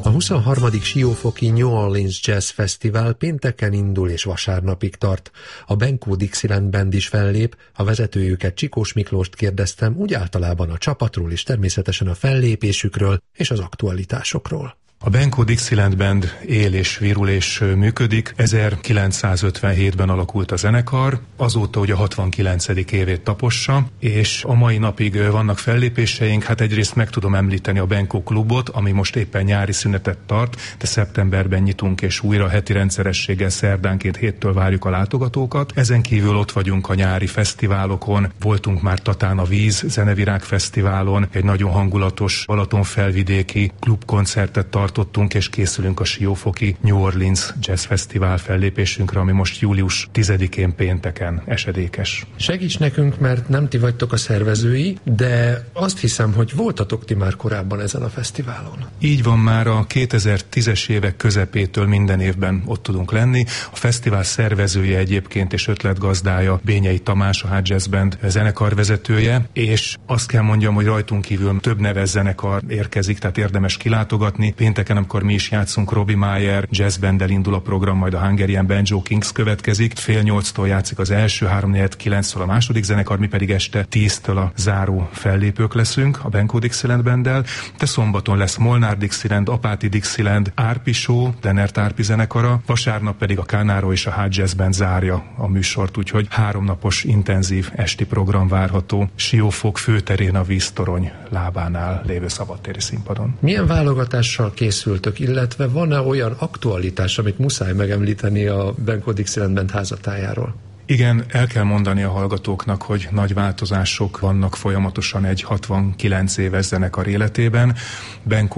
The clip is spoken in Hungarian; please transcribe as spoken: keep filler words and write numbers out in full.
A huszonharmadik Siófoki New Orleans Jazz Fesztivál pénteken indul és vasárnapig tart. A Benko Dixieland Band is fellép, a vezetőjüket, Csikós Miklóst kérdeztem, úgy általában a csapatról és természetesen a fellépésükről és az aktualitásokról. A Benko Dixieland Band él és virul és működik. ezerkilencszázötvenhétben alakult a zenekar, azóta ugye a hatvankilencedik évét tapossa, és a mai napig vannak fellépéseink. Hát egyrészt meg tudom említeni a Benko Klubot, ami most éppen nyári szünetet tart, de szeptemberben nyitunk, és újra heti rendszerességgel szerdánként héttől várjuk a látogatókat. Ezen kívül ott vagyunk a nyári fesztiválokon, voltunk már Tatán a Víz Zenevirág Fesztiválon, egy nagyon hangulatos Balatonfelvidéki klubkoncertet tart tartottunk, és készülünk a Siófoki New Orleans Jazz Fesztivál fellépésünkre, ami most július tizedikén pénteken esedékes. Segíts nekünk, mert nem ti vagytok a szervezői, de azt hiszem, hogy voltatok ti már korábban ezen a fesztiválon. Így van, már a kétezer-tízes évek közepétől minden évben ott tudunk lenni. A fesztivál szervezője egyébként és ötletgazdája Bényei Tamás, a Hot Jazz Band zenekarvezetője, és azt kell mondjam, hogy rajtunk kívül több neves zenekar érkezik, tehát érdemes kilátogatni. Pénteken, amikor mi is játszunk, Robbie Meyer Jazz Banddel indul a program, majd a Hungarian Banjo Kings következik. Fél nyolctól játszik az első, három negyed kilenctől a második zenekar, mi pedig este tíztől a záró fellépők leszünk a Benko Dixieland Banddel. De szombaton lesz Molnár Dixieland, Apáti Dixieland, Árpi Show, Dennert Árpi zenekara, vasárnap pedig a Kánáró és a Hot Jazz Band zárja a műsort, úgyhogy háromnapos intenzív esti program várható Siófok főterén a Víztorony lábánál lévő szabadtéri színpadon. Milyen válogatással készültök, illetve van-e olyan aktualitás, amit muszáj megemlíteni a Benko Dixieland Band házatájáról? Igen, el kell mondani a hallgatóknak, hogy nagy változások vannak folyamatosan egy hatvankilenc éves zenekar életében. Benko